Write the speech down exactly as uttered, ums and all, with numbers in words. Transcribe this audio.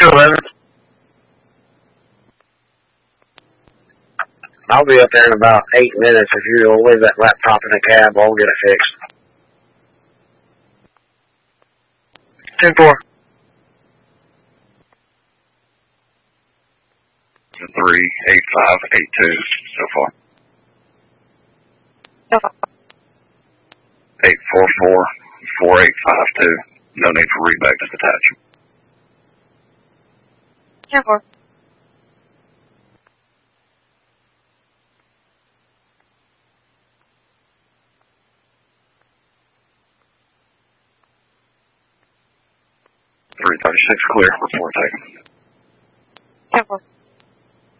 eleven. I'll be up there in about eight minutes. If you'll leave that laptop in the cab, I'll get it fixed. ten four. three eight five eight two so far. eight four four four eight five two. No need for read back, just attach. ten four. three thirty-six clear, report taken.